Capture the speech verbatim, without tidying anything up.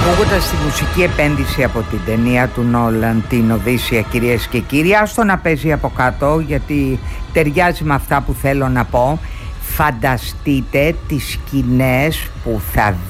Ακούγοντας τη μουσική επένδυση από την ταινία του Νόλαν, την Οδύσσεια, κυρίες και κύριοι, άστο να παίζει από κάτω γιατί ταιριάζει με αυτά που θέλω να πω. Φανταστείτε τις σκηνές που θα